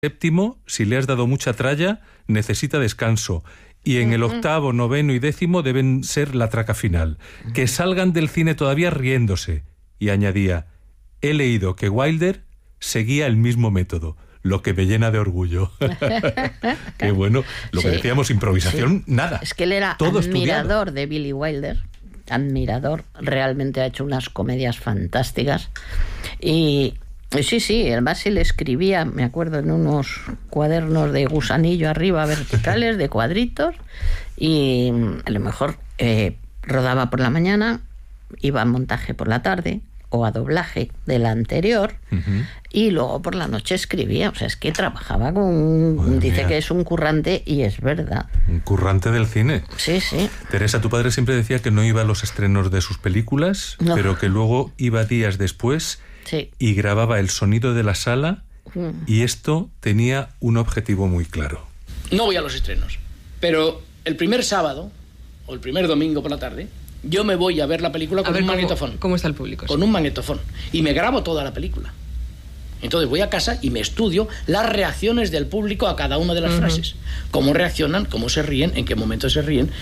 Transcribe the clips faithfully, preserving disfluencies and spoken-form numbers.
séptimo, si le has dado mucha tralla, necesita descanso. Y en el octavo, noveno y décimo deben ser la traca final. Que salgan del cine todavía riéndose. Y añadía, he leído que Wilder seguía el mismo método, lo que me llena de orgullo. Qué bueno. Lo sí, que decíamos, improvisación, sí. Nada. Es que él era todo admirador estudiado. de Billy Wilder. Admirador. Realmente ha hecho unas comedias fantásticas. Y... Sí, sí, el Basil escribía, me acuerdo, en unos cuadernos de gusanillo arriba, verticales, de cuadritos, y a lo mejor eh, rodaba por la mañana, iba a montaje por la tarde, o a doblaje de la anterior, uh-huh. y luego por la noche escribía. O sea, es que trabajaba con un... Madre dice mía. Que es un currante, y es verdad. Un currante del cine. Sí, sí. Teresa, tu padre siempre decía que no iba a los estrenos de sus películas, no. pero que luego iba días después... Sí. Y grababa el sonido de la sala, mm. y esto tenía un objetivo muy claro. No voy a los estrenos, pero el primer sábado o el primer domingo por la tarde yo me voy a ver la película con ver, un ¿cómo, magnetofón. ¿Cómo está el público? Con sí. un magnetofón. Y me grabo toda la película. Entonces voy a casa y me estudio las reacciones del público a cada una de las uh-huh. frases. Cómo reaccionan, cómo se ríen, en qué momento se ríen.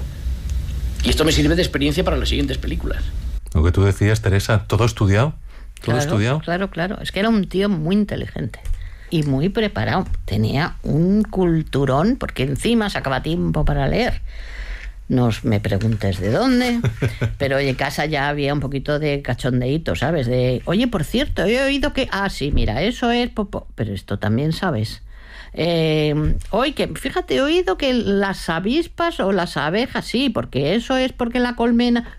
Y esto me sirve de experiencia para las siguientes películas. Lo que tú decías, Teresa, todo estudiado. ¿Todo claro, estudiado? Claro, claro. Es que era un tío muy inteligente y muy preparado. Tenía un culturón, porque encima sacaba tiempo para leer. No me preguntes de dónde, pero en casa ya había un poquito de cachondeíto, ¿sabes? De, oye, por cierto, he oído que... Ah, sí, mira, eso es... Popo. Pero esto también sabes. Eh, hoy que, fíjate, he oído que las avispas o las abejas, sí, porque eso es porque la colmena...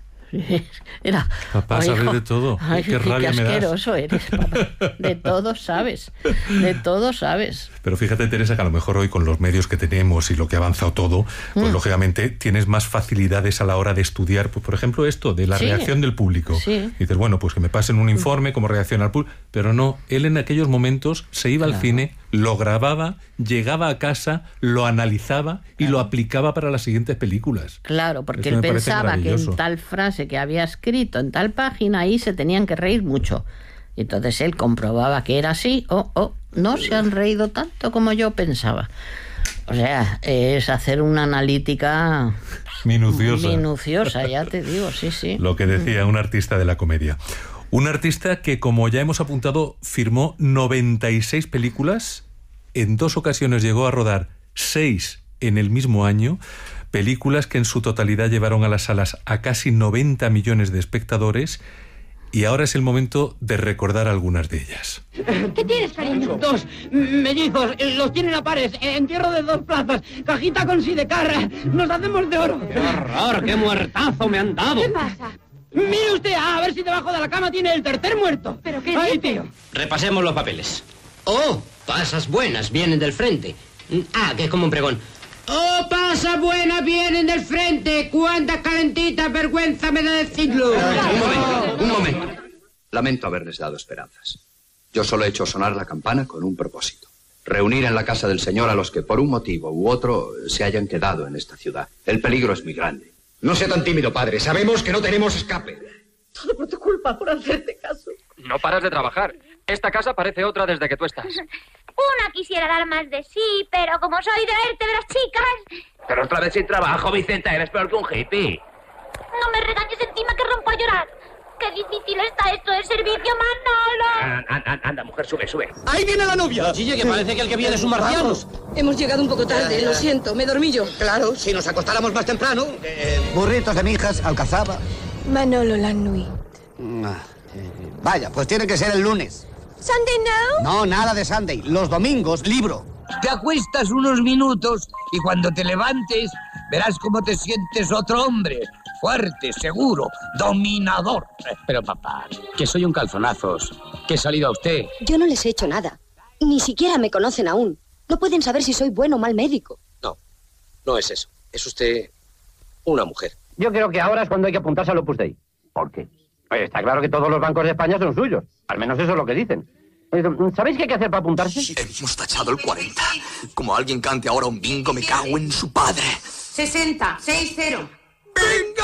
Era, papá, sabes de todo. Ay, qué rabia qué me das. asqueroso eres, papá. De todo sabes. De todo sabes. Pero fíjate, Teresa, que a lo mejor hoy con los medios que tenemos y lo que ha avanzado todo, pues mm. lógicamente tienes más facilidades a la hora de estudiar, pues por ejemplo esto, de la sí. reacción del público. Sí. Dices, bueno, pues que me pasen un informe, cómo reacciona el público. Pero no, él en aquellos momentos se iba claro. al cine, lo grababa, llegaba a casa, lo analizaba claro. y lo aplicaba para las siguientes películas. Claro, porque él pensaba que en tal frase que había escrito en tal página ahí se tenían que reír mucho. Y entonces él comprobaba que era así, o oh, oh, no se han reído tanto como yo pensaba. O sea, es hacer una analítica minuciosa. Minuciosa, ya te digo, sí, sí. Lo que decía un artista de la comedia. Un artista que, como ya hemos apuntado, firmó noventa y seis películas, en dos ocasiones llegó a rodar seis en el mismo año, películas que en su totalidad llevaron a las salas a casi noventa millones de espectadores, y ahora es el momento de recordar algunas de ellas. ¿Qué tienes, cariño? Dos mellizos, los tienen a pares, entierro de dos plazas, cajita con sidecar, nos hacemos de oro. ¡Qué horror, qué muertazo me han dado! ¿Qué pasa? Mire usted, a ver si debajo de la cama tiene el tercer muerto. ¿Pero qué Ay, dice? tío. Repasemos los papeles. Oh, pasas buenas, vienen del frente. Ah, que es como un pregón. Oh, pasas buenas, vienen del frente. Cuántas calentitas, vergüenza me da decirlo. Un momento, un momento. Lamento haberles dado esperanzas. Yo solo he hecho sonar la campana con un propósito. Reunir en la casa del Señor a los que por un motivo u otro se hayan quedado en esta ciudad. El peligro es muy grande. No sea tan tímido, padre. Sabemos que no tenemos escape. Todo por tu culpa, por hacerte caso. No paras de trabajar. Esta casa parece otra desde que tú estás. Una quisiera dar más de sí, pero como soy de verte de las chicas... Pero otra vez sin trabajo, Vicenta. Eres peor que un hippie. No me regañes encima que rompo a llorar. Qué difícil está esto de servicio, Manolo. Anda, anda, mujer, sube, sube. ¡Ahí viene la novia! Chille, que parece que el que viene es un marciano. Vamos. Hemos llegado un poco tarde, lo siento, me dormí yo. Claro, si nos acostáramos más temprano. Eh... Burritos de mijas, alcazaba. Manolo la nuit. Ah, eh, vaya, pues tiene que ser el lunes. ¿Sunday no? No, nada de Sunday. Los domingos, libro. Te acuestas unos minutos y cuando te levantes verás cómo te sientes otro hombre. Fuerte, seguro, dominador. Pero papá, que soy un calzonazos, que he salido a usted. Yo no les he hecho nada. Ni siquiera me conocen aún. No pueden saber si soy bueno o mal médico. No, no es eso. Es usted una mujer. Yo creo que ahora es cuando hay que apuntarse al Opus Dei. ¿Por qué? Pues está claro que todos los bancos de España son suyos. Al menos eso es lo que dicen. ¿Sabéis qué hay que hacer para apuntarse? Hemos tachado el cuarenta. Como alguien cante ahora un bingo, me cago en su padre. sesenta, seis cero. ¡Bingo!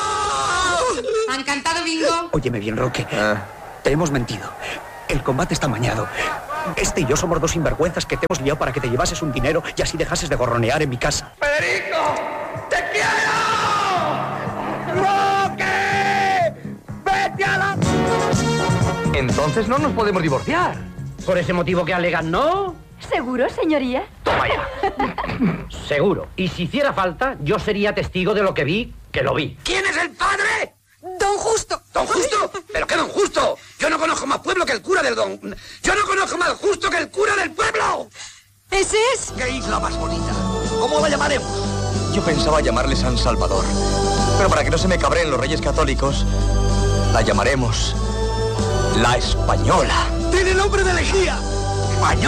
¿Han cantado bingo? Óyeme bien, Roque. Ah. Te hemos mentido. El combate está amañado. Este y yo somos dos sinvergüenzas que te hemos liado para que te llevases un dinero y así dejases de gorronear en mi casa. ¡Federico! ¡Te quiero! ¡Roque! ¡Vete a la...! Entonces no nos podemos divorciar. Por ese motivo que alegan, ¿no? ¿Seguro, señoría? Toma ya. Seguro. Y si hiciera falta, yo sería testigo de lo que vi, que lo vi. ¿Quién es el padre? Don Justo. ¿Don Justo? ¿Pero qué Don Justo? Yo no conozco más pueblo que el cura del Don... Yo no conozco más Justo que el cura del pueblo. ¿Ese es? ¿Qué isla más bonita? ¿Cómo la llamaremos? Yo pensaba llamarle San Salvador. Pero para que no se me cabreen los reyes católicos, la llamaremos La Española. ¡Tiene nombre de elegía! ¡Española!